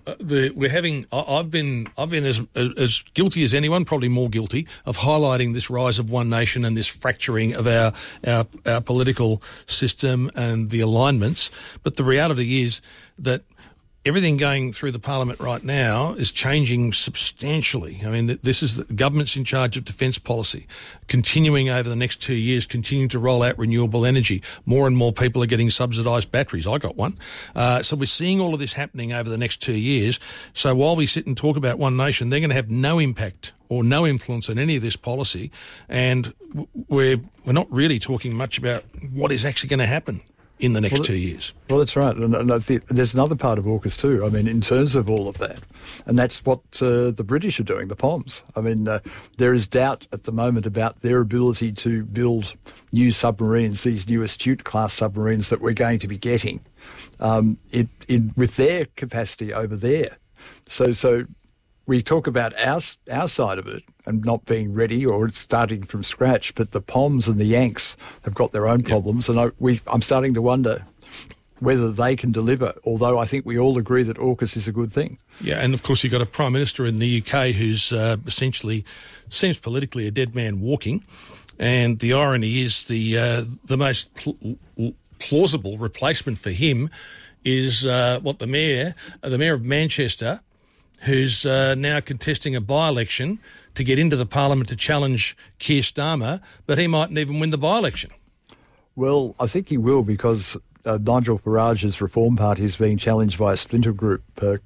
I've been as guilty as anyone, probably more guilty, of highlighting this rise of One Nation and this fracturing of our political system and the alignments. But the reality is that everything going through the Parliament right now is changing substantially. I mean, this is the government's in charge of defence policy, continuing over the next 2 years, continuing to roll out renewable energy. More and more people are getting subsidised batteries. I got one. So we're seeing all of this happening over the next 2 years. So while we sit and talk about One Nation, they're going to have no impact or no influence on any of this policy. And we're not really talking much about what is actually going to happen in the next 2 years. Well, that's right. And there's another part of AUKUS too. I mean, in terms of all of that, and that's what the British are doing, the POMs. I mean, there is doubt at the moment about their ability to build new submarines, these new Astute-class submarines that we're going to be getting, with their capacity over there. So we talk about our side of it and not being ready or starting from scratch, but the POMs and the Yanks have got their own problems, and I'm starting to wonder whether they can deliver, although I think we all agree that AUKUS is a good thing. Yeah, and of course you've got a Prime Minister in the UK who's essentially seems politically a dead man walking, and the irony is the most plausible replacement for him is the Mayor of Manchester, who's now contesting a by-election to get into the Parliament to challenge Keir Starmer, but he mightn't even win the by-election. Well, I think he will, because Nigel Farage's Reform Party is being challenged by a splinter group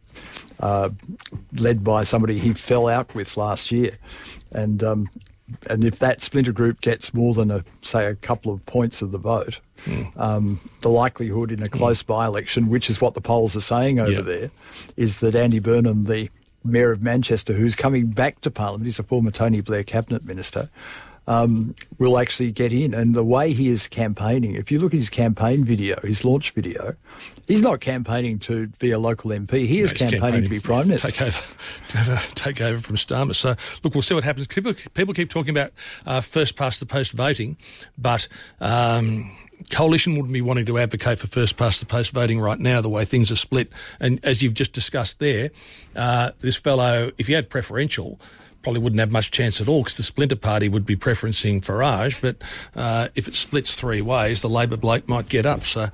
led by somebody he fell out with last year. And if that splinter group gets more than, a couple of points of the vote, the likelihood in a close by-election, which is what the polls are saying over there, is that Andy Burnham, the Mayor of Manchester, who's coming back to Parliament, he's a former Tony Blair cabinet minister, will actually get in. And the way he is campaigning, if you look at his campaign video, his launch video, he's not campaigning to be a local MP. He is campaigning to be Prime Minister. Take over from Starmer. So, look, we'll see what happens. People keep talking about first-past-the-post voting, but Coalition wouldn't be wanting to advocate for first-past-the-post voting right now, the way things are split. And as you've just discussed there, this fellow, if he had preferential, probably wouldn't have much chance at all, because the splinter party would be preferencing Farage. But if it splits three ways, the Labor bloke might get up. So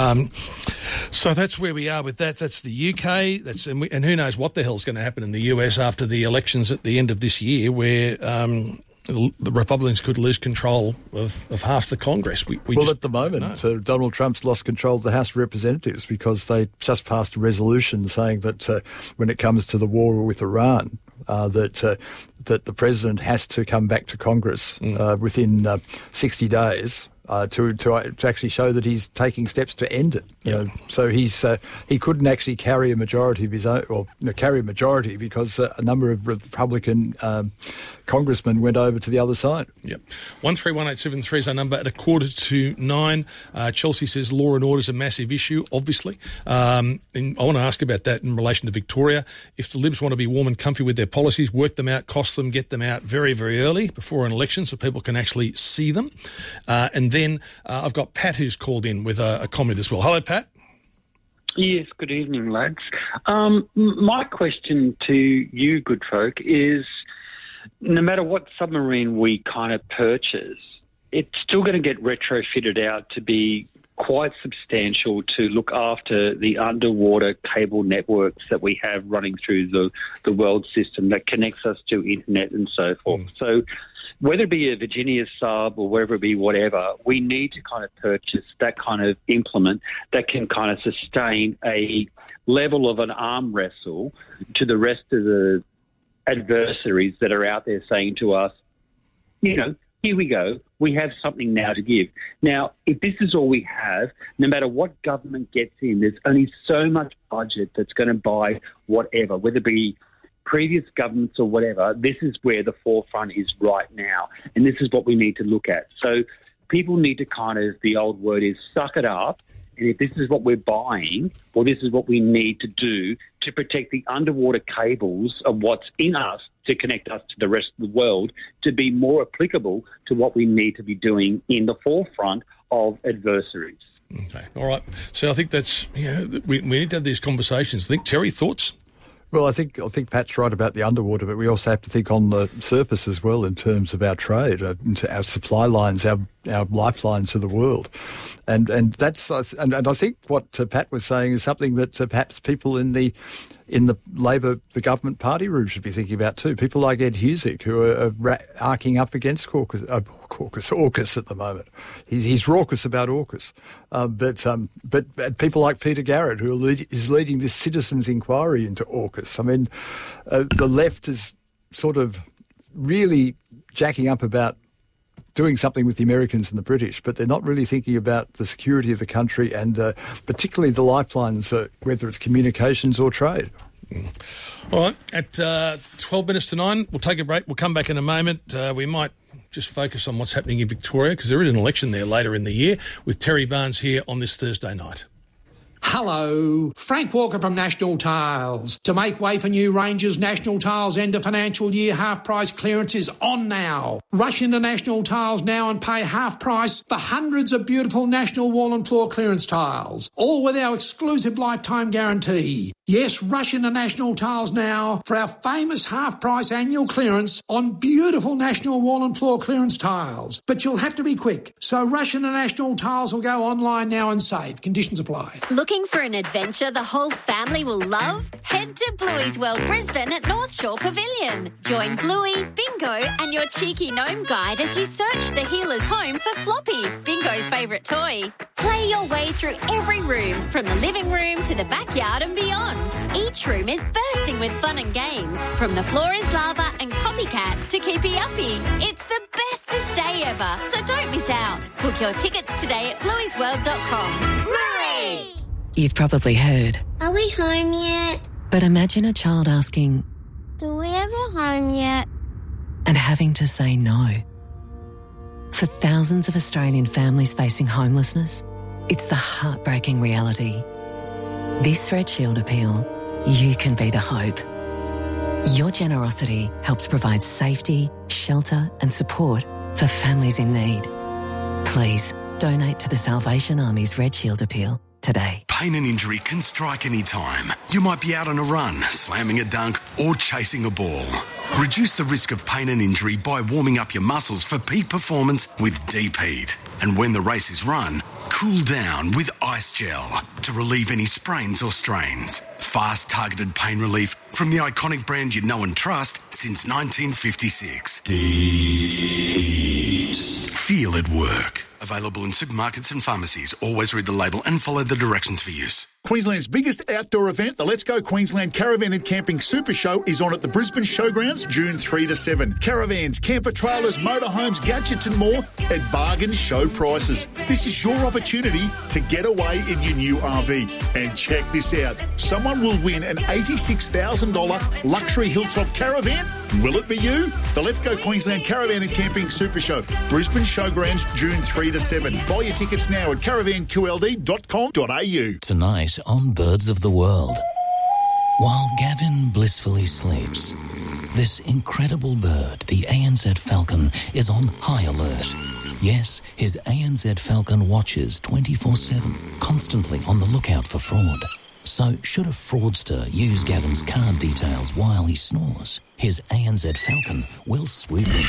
that's where we are with that. That's the UK. And who knows what the hell's going to happen in the US after the elections at the end of this year, where the Republicans could lose control of half the Congress. At the moment, Donald Trump's lost control of the House of Representatives because they just passed a resolution saying that when it comes to the war with Iran, that the president has to come back to Congress within 60 days to actually show that he's taking steps to end it. So he couldn't actually carry a majority of his own, because a number of Republican congressmen went over to the other side. Yep. 131873 is our number at 8:45. Chelsea says law and order is a massive issue, obviously. And I want to ask about that in relation to Victoria. If the Libs want to be warm and comfy with their policies, work them out, cost them, get them out very, very early before an election so people can actually see them. And then I've got Pat who's called in with a comment as well. Hello, Pat. Yes, good evening, lads. My question to you, good folk, is no matter what submarine we kind of purchase, it's still going to get retrofitted out to be quite substantial to look after the underwater cable networks that we have running through the world system that connects us to internet and so forth. So whether it be a Virginia sub or whether it be whatever, we need to kind of purchase that kind of implement that can kind of sustain a level of an arm wrestle to the rest of the adversaries that are out there saying to us, here we go, we have something now to give. Now, if this is all we have, no matter what government gets in, there's only so much budget that's going to buy whatever, whether it be previous governments or whatever. This is where the forefront is right now, and this is what we need to look at. So people need to kind of, the old word is, suck it up. And if this is what we're buying, well, this is what we need to do to protect the underwater cables of what's in us to connect us to the rest of the world to be more applicable to what we need to be doing in the forefront of adversaries. Okay, all right. So I think that's, we need to have these conversations. I think, Terry, thoughts? Well, I think Pat's right about the underwater, but we also have to think on the surface as well in terms of our trade, our supply lines, our lifelines to the world. And that's and I think what Pat was saying is something that perhaps people in the Labor, the government party room should be thinking about too. People like Ed Husick, who are arcing up against AUKUS at the moment. He's raucous about AUKUS. But people like Peter Garrett, who is leading this citizens' inquiry into AUKUS. I mean, the left is sort of really jacking up about doing something with the Americans and the British, but they're not really thinking about the security of the country and particularly the lifelines, whether it's communications or trade. All right, at 12 minutes to 9, we'll take a break. We'll come back in a moment. We might just focus on what's happening in Victoria because there is an election there later in the year with Terry Barnes here on this Thursday night. Hello, Frank Walker from National Tiles. To make way for new ranges, National Tiles end of financial year half price clearance is on now. Rush into National Tiles now and pay half price for hundreds of beautiful National Wall and Floor clearance tiles, all with our exclusive lifetime guarantee. Yes, rush into National Tiles now for our famous half price annual clearance on beautiful National Wall and Floor clearance tiles. But you'll have to be quick, so rush into National Tiles or go online now and save. Conditions apply. Looking for an adventure the whole family will love? Head to Bluey's World Brisbane at North Shore Pavilion. Join Bluey, Bingo and your cheeky gnome guide as you search the healer's home for Floppy, Bingo's favourite toy. Play your way through every room, from the living room to the backyard and beyond. Each room is bursting with fun and games, from the floor is lava and copycat to Keepy Uppy. It's the bestest day ever, so don't miss out. Book your tickets today at blueysworld.com. Bluey! You've probably heard. Are we home yet? But imagine a child asking, Do we have a home yet? and having to say no. For thousands of Australian families facing homelessness, it's the heartbreaking reality. This Red Shield appeal, you can be the hope. Your generosity helps provide safety, shelter and support for families in need. Please donate to the Salvation Army's Red Shield appeal today. Pain and injury can strike any time. You might be out on a run, slamming a dunk or chasing a ball. Reduce the risk of pain and injury by warming up your muscles for peak performance with Deep Heat. And when the race is run, cool down with Ice Gel to relieve any sprains or strains. Fast, targeted pain relief from the iconic brand you know and trust since 1956. Deep Heat. Feel it work. Available in supermarkets and pharmacies. Always read the label and follow the directions for use. Queensland's biggest outdoor event, the Let's Go Queensland Caravan and Camping Super Show, is on at the Brisbane Showgrounds June 3 to 7. Caravans, camper trailers, motorhomes, gadgets and more at bargain show prices. This is your opportunity to get away in your new RV. And check this out. Someone will win an $86,000 luxury hilltop caravan. Will it be you? The Let's Go Queensland Caravan and Camping Super Show, Brisbane Showgrounds June 3 to 7. Buy your tickets now at caravanqld.com.au. Tonight on Birds of the World. While Gavin blissfully sleeps, this incredible bird, the ANZ falcon, is on high alert. Yes, his ANZ falcon watches 24/7, constantly on the lookout for fraud. So should a fraudster use Gavin's card details while he snores, his ANZ falcon will swoop in.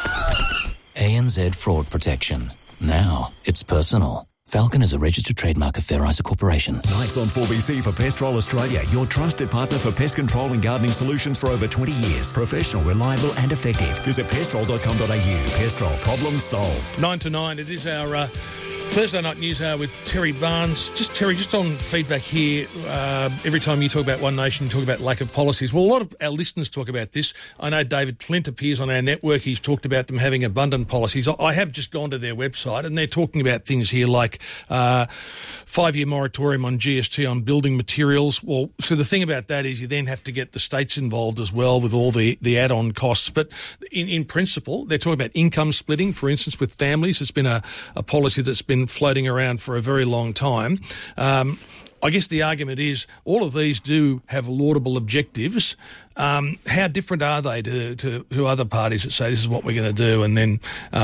ANZ Fraud Protection. Now it's personal. Falcon is a registered trademark of Fair Isa Corporation. Nights on 4BC for Pestrol Australia, your trusted partner for pest control and gardening solutions for over 20 years. Professional, reliable and effective. Visit pestrol.com.au. Pestrol, problem solved. 9 to 9, it is our Thursday night news hour with Terry Barnes. Terry, just on feedback here, every time you talk about One Nation, you talk about lack of policies. Well, a lot of our listeners talk about this. I know David Flint appears on our network. He's talked about them having abundant policies. I have just gone to their website and they're talking about things here like 5-year moratorium on GST on building materials. Well, so the thing about that is you then have to get the states involved as well with all the add-on costs. But in principle, they're talking about income splitting, for instance, with families. It's been a policy that's been floating around for a very long time. I guess the argument is all of these do have laudable objectives. How different are they to other parties that say this is what we're going to do, and then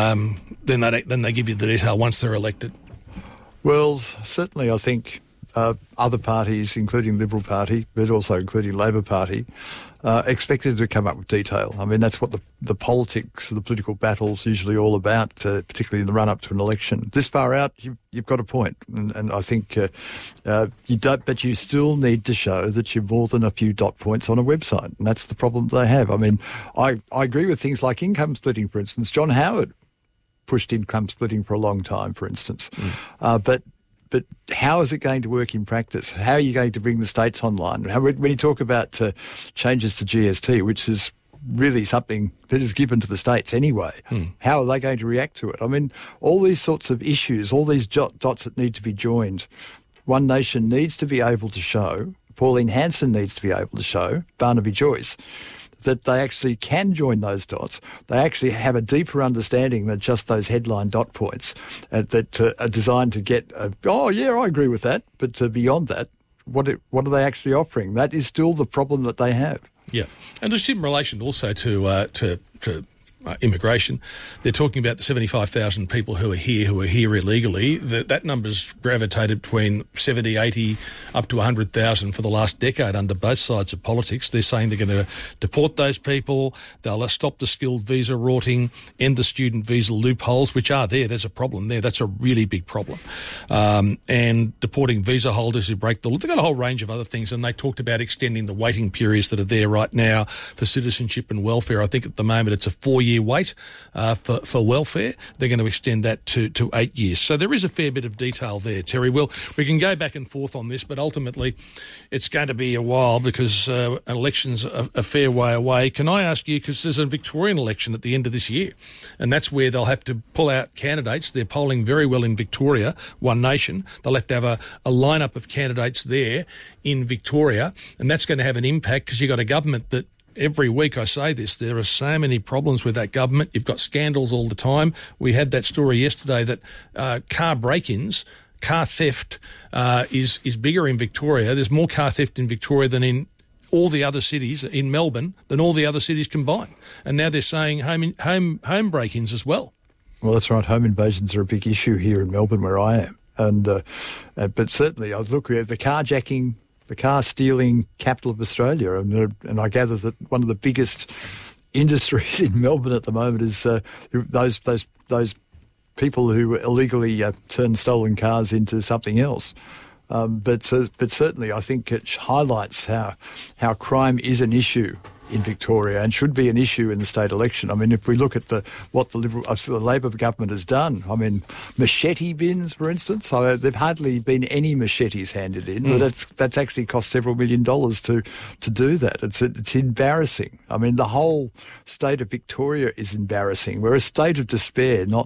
they give you the detail once they're elected? Well, certainly I think other parties, including Liberal Party, but also including Labor Party, expected to come up with detail. I mean, that's what the politics, the political battle's usually all about, particularly in the run-up to an election. This far out, you've got a point, and I think you don't, but you still need to show that you're more than a few dot points on a website, and that's the problem they have. I mean, I agree with things like income splitting, for instance. John Howard pushed income splitting for a long time, for instance, but how is it going to work in practice? How are you going to bring the states online? When you talk about changes to GST, which is really something that is given to the states anyway, how are they going to react to it? I mean, all these sorts of issues, all these dots that need to be joined, One Nation needs to be able to show, Pauline Hanson needs to be able to show, Barnaby Joyce, that they actually can join those dots. They actually have a deeper understanding than just those headline dot points that are designed to get, I agree with that, but beyond that, what are they actually offering? That is still the problem that they have. Yeah, and just in relation also to immigration, they're talking about the 75,000 people who are here illegally. That number's gravitated between 70, 80, up to 100,000 for the last decade under both sides of politics. They're saying they're going to deport those people. They'll stop the skilled visa rorting, end the student visa loopholes, which are there. There's a problem there. That's a really big problem. And deporting visa holders who break the law. They've got a whole range of other things, and they talked about extending the waiting periods that are there right now for citizenship and welfare. I think at the moment it's a 4-year wait for welfare. They're going to extend that to 8 years. So there is a fair bit of detail there, Terry. Well, we can go back and forth on this, but ultimately it's going to be a while because an election's a fair way away. Can I ask you, because there's a Victorian election at the end of this year, and that's where they'll have to pull out candidates. They're polling very well in Victoria, One Nation. They'll have to have a lineup of candidates there in Victoria, and that's going to have an impact because you've got a government that every week I say this, there are so many problems with that government. You've got scandals all the time. We had that story yesterday that car break-ins, car theft is bigger in Victoria. There's more car theft in Victoria than in all the other cities, in Melbourne, than all the other cities combined. And now they're saying home break-ins as well. Well, that's right. Home invasions are a big issue here in Melbourne where I am. And but certainly I look at the carjacking, the car stealing capital of Australia, and I gather that one of the biggest industries in Melbourne at the moment is those people who illegally turn stolen cars into something else. But certainly, I think it highlights how crime is an issue in Victoria and should be an issue in the state election. I mean, if we look at what the Labor government has done, I mean, machete bins, for instance, there've hardly been any machetes handed in, but that's actually cost several $1 million to do that. It's embarrassing. I mean, the whole state of Victoria is embarrassing. We're a state of despair, not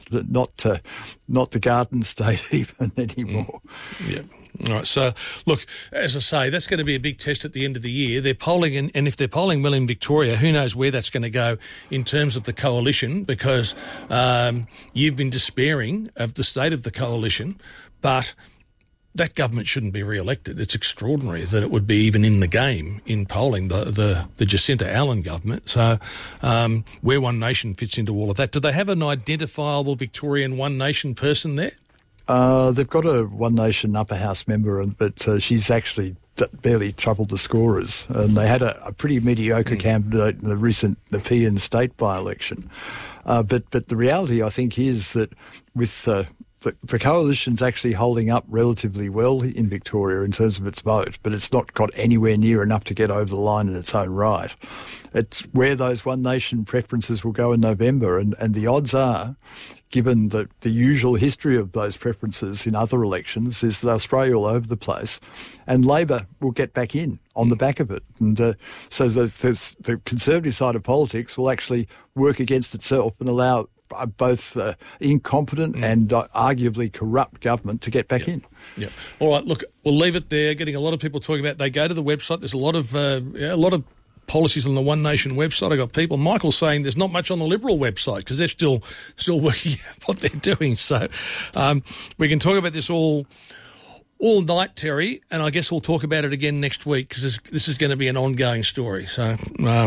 the Garden State even anymore. Yeah. All right, so look, as I say, that's going to be a big test at the end of the year. They're polling, and if they're polling well in Victoria, who knows where that's going to go in terms of the coalition, because you've been despairing of the state of the coalition, but that government shouldn't be re-elected. It's extraordinary that it would be even in the game in polling, the Jacinta Allen government. So where One Nation fits into all of that. Do they have an identifiable Victorian One Nation person there? They've got a One Nation upper house member, but she's actually barely troubled the scorers. And they had a pretty mediocre candidate in the Pean state by-election. But the reality, I think, is that with the coalition's actually holding up relatively well in Victoria in terms of its vote, but it's not got anywhere near enough to get over the line in its own right. It's where those One Nation preferences will go in November, and the odds are, given the usual history of those preferences in other elections, is they'll spray all over the place, and Labor will get back in on the back of it. And so the Conservative side of politics will actually work against itself and allow both incompetent and arguably corrupt government to get back in. Yeah. All right. Look, we'll leave it there. Getting a lot of people talking about. They go to the website. There's a lot of policies on the One Nation website. I got people. Michael's saying there's not much on the Liberal website because they're still working out what they're doing. So we can talk about this all night, Terry, and I guess we'll talk about it again next week because this is going to be an ongoing story. So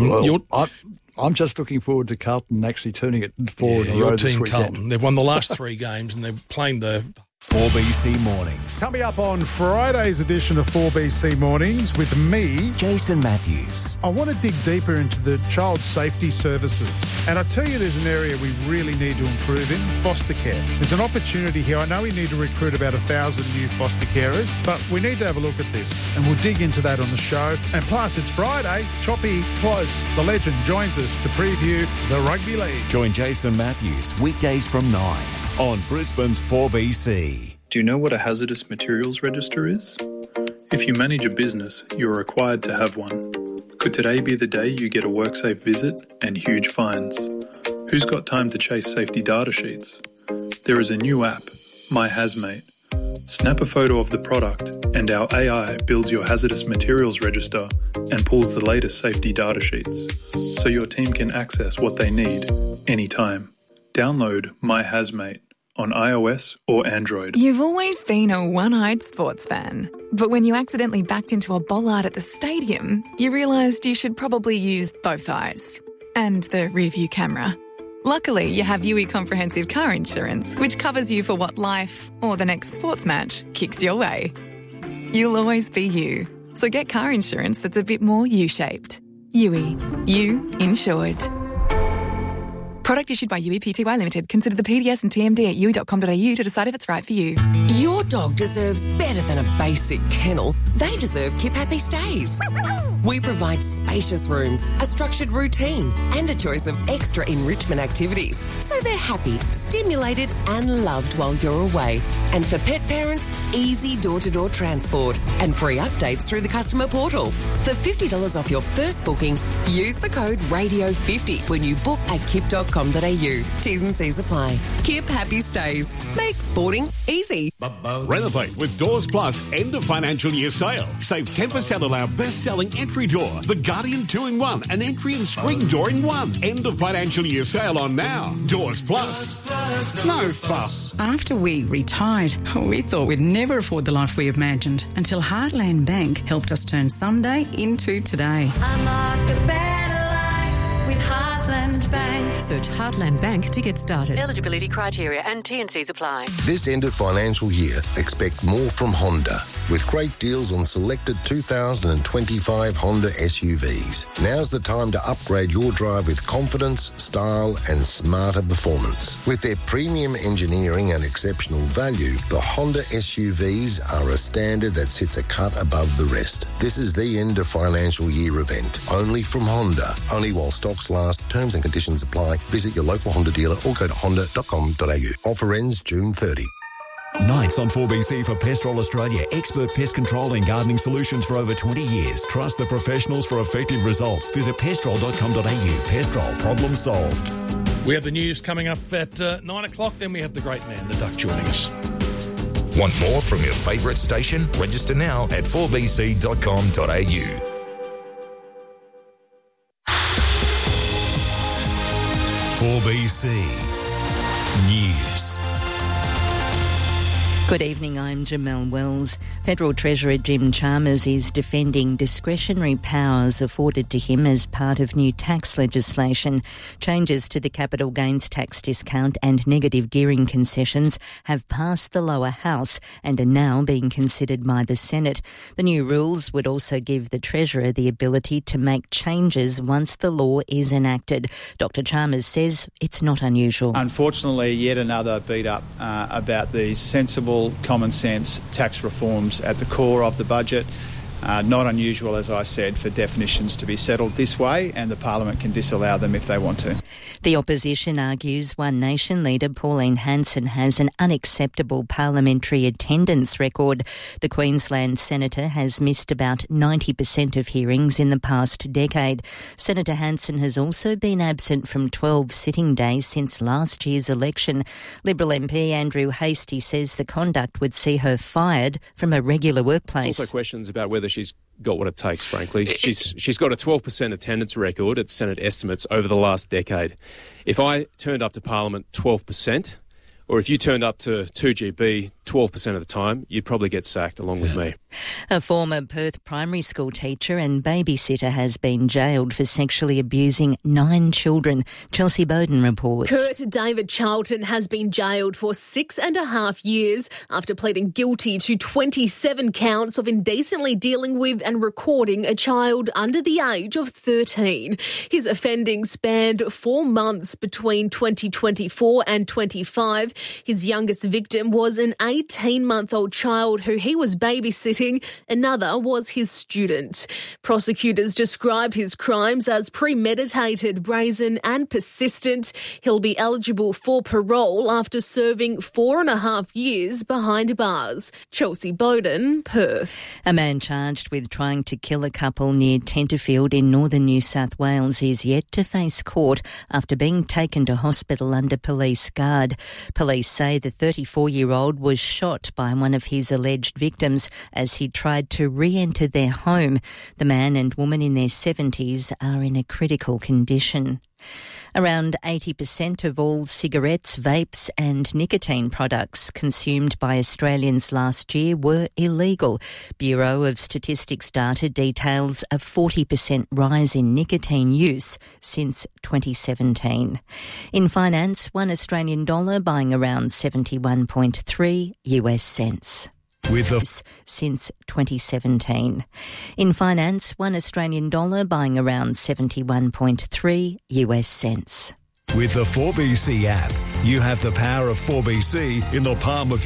I'm just looking forward to Carlton actually turning it forward in a row this weekend. Carlton. They've won the last 3 games and they're playing the 4BC Mornings. Coming up on Friday's edition of 4BC Mornings with me, Jason Matthews. I want to dig deeper into the child safety services. And I tell you, there's an area we really need to improve in, foster care. There's an opportunity here. I know we need to recruit about 1,000 new foster carers, but we need to have a look at this. And we'll dig into that on the show. And plus, it's Friday. Choppy Close, the legend, joins us to preview the Rugby League. Join Jason Matthews weekdays from 9 on Brisbane's 4BC. Do you know what a hazardous materials register is? If you manage a business, you are required to have one. Could today be the day you get a WorkSafe visit and huge fines? Who's got time to chase safety data sheets? There is a new app, My Hazmate. Snap a photo of the product and our AI builds your hazardous materials register and pulls the latest safety data sheets, so your team can access what they need anytime. Download My Hazmate on iOS or Android. You've always been a one-eyed sports fan, but when you accidentally backed into a bollard at the stadium, you realised you should probably use both eyes and the rear-view camera. Luckily, you have UE Comprehensive Car Insurance, which covers you for what life or the next sports match kicks your way. You'll always be you, so get car insurance that's a bit more U-shaped. UE. You insured. Product issued by UE Pty Limited. Consider the PDS and TMD at UE.com.au to decide if it's right for you. Your dog deserves better than a basic kennel. They deserve Keep Happy Stays. We provide spacious rooms, a structured routine, and a choice of extra enrichment activities, so they're happy, stimulated, and loved while you're away. And for pet parents, easy door-to-door transport and free updates through the customer portal. For $50 off your first booking, use the code RADIO50 when you book at kip.com.au. T's and C's apply. Kip Happy Stays. Make sporting easy. Renovate with Doors Plus end of financial year sale. Save 10% on our best-selling entry door, the Guardian 2-in-1, an entry and screen door in one. End of financial year sale on now. Doors Plus. No fuss. After we retired, we thought we'd never afford the life we imagined until Heartland Bank helped us turn someday into today. Unlock a better life with Heartland Bank. Search Heartland Bank to get started. Eligibility criteria and T&Cs apply. This end of financial year, expect more from Honda with great deals on selected 2025 Honda SUVs. Now's the time to upgrade your drive with confidence, style and smarter performance. With their premium engineering and exceptional value, the Honda SUVs are a standard that sits a cut above the rest. This is the end of financial year event. Only from Honda. Only while stocks last. Terms and conditions apply. Visit your local Honda dealer or go to honda.com.au. Offer ends June 30. Nights on 4BC for Pestrol Australia. Expert pest control and gardening solutions for over 20 years. Trust the professionals for effective results. Visit pestrol.com.au. Pestrol, problem solved. We have the news coming up at 9 o'clock. Then we have the great man, the Duck, joining us. Want more from your favourite station? Register now at 4bc.com.au. BC News. Good evening, I'm Jamelle Wells. Federal Treasurer Jim Chalmers is defending discretionary powers afforded to him as part of new tax legislation. Changes to the capital gains tax discount and negative gearing concessions have passed the lower house and are now being considered by the Senate. The new rules would also give the Treasurer the ability to make changes once the law is enacted. Dr Chalmers says it's not unusual. Unfortunately, yet another beat up about these sensible, common sense tax reforms at the core of the budget. Not unusual, as I said, for definitions to be settled this way, and the Parliament can disallow them if they want to. The opposition argues One Nation leader Pauline Hanson has an unacceptable parliamentary attendance record. The Queensland senator has missed about 90% of hearings in the past decade. Senator Hanson has also been absent from 12 sitting days since last year's election. Liberal MP Andrew Hastie says the conduct would see her fired from a regular workplace. There's also questions about whether she's got what it takes, frankly. She's got a 12% attendance record at Senate estimates over the last decade. If I turned up to Parliament 12%, or if you turned up to 2GB 12% of the time, you'd probably get sacked along with me. A former Perth primary school teacher and babysitter has been jailed for sexually abusing 9 children. Chelsea Bowden reports. Kurt David Charlton has been jailed for 6.5 years after pleading guilty to 27 counts of indecently dealing with and recording a child under the age of 13. His offending spanned 4 months between 2024 and 25. His youngest victim was an 18-month-old child who he was babysitting. Another was his student. Prosecutors described his crimes as premeditated, brazen and persistent. He'll be eligible for parole after serving 4.5 years behind bars. Chelsea Bowden, Perth. A man charged with trying to kill a couple near Tenterfield in northern New South Wales is yet to face court after being taken to hospital under police guard. Police say the 34-year-old was shot by one of his alleged victims as he tried to re-enter their home. The man and woman in their 70s are in a critical condition. Around 80% of all cigarettes, vapes and nicotine products consumed by Australians last year were illegal. Bureau of Statistics data details a 40% rise in nicotine use since 2017. In finance, $1 Australian dollar buying around 71.3 US cents. Since 2017. In finance, $1 Australian dollar buying around 71.3 US cents. With the 4BC app, you have the power of 4BC in the palm of your